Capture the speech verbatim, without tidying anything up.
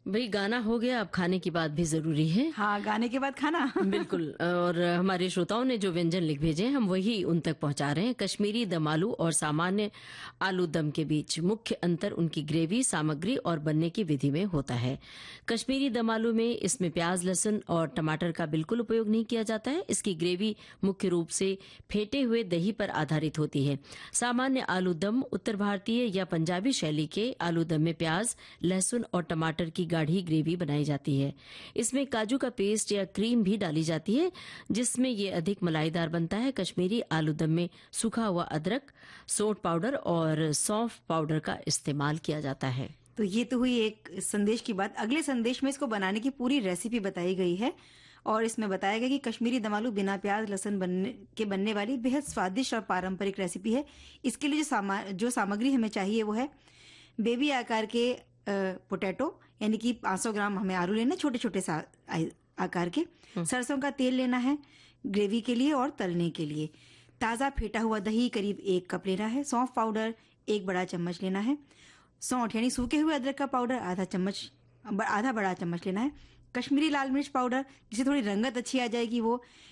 भाई गाना हो गया, अब खाने की बात भी जरूरी है। हाँ, गाने के बाद खाना। बिल्कुल। और हमारे श्रोताओं ने जो व्यंजन लिख भेजे हैं, हम वही उन तक पहुंचा रहे हैं। कश्मीरी दम आलू और सामान्य आलू दम के बीच मुख्य अंतर उनकी ग्रेवी, सामग्री और बनने की विधि में होता है। कश्मीरी दम आलू में इसमें प्याज, लहसुन और टमाटर का बिल्कुल उपयोग नहीं किया जाता है। इसकी ग्रेवी मुख्य रूप से फेंटे हुए दही पर आधारित होती है। सामान्य आलू दम उत्तर भारतीय या पंजाबी शैली के आलू दम में प्याज, लहसुन और टमाटर की गाढ़ी ग्रेवी बनाई जाती है। इसमें काजू का पेस्ट या क्रीम भी डाली जाती है, जिसमें ये अधिक मलाईदार बनता है। कश्मीरी आलू दम में सूखा हुआ अदरक, सोंठ पाउडर और सौंफ पाउडर का इस्तेमाल किया जाता है। तो ये तो हुई एक संदेश की बात। अगले संदेश में इसको बनाने की पूरी रेसिपी बताई गई है और इसमें बताया गया कि कश्मीरी दम आलू बिना प्याज लहसुन बनने के बनने वाली बेहद स्वादिष्ट और पारंपरिक रेसिपी है। इसके लिए जो सामा जो सामग्री हमें चाहिए वो है बेबी आकार के पोटैटो, यानी कि पाँच सौ ग्राम हमें आलू लेना, छोटे छोटे सा आकार के। सरसों का तेल लेना है ग्रेवी के लिए और तलने के लिए। ताज़ा फेटा हुआ दही करीब एक कप लेना है। सौंफ पाउडर एक बड़ा चम्मच लेना है। सौंठ यानी सूखे हुए अदरक का पाउडर आधा चम्मच आधा बड़ा चम्मच लेना है। कश्मीरी लाल मिर्च पाउडर, जिसे थोड़ी रंगत अच्छी आ जाएगी, वो